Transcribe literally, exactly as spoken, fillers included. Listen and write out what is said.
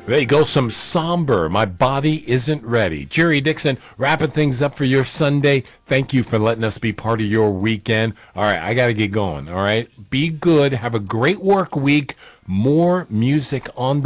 There you go, some somber. My body isn't ready. Jerry Dixon, wrapping things up for your Sunday. Thank you for letting us be part of your weekend. All right, I got to get going. All right, be good. Have a great work week. More music on the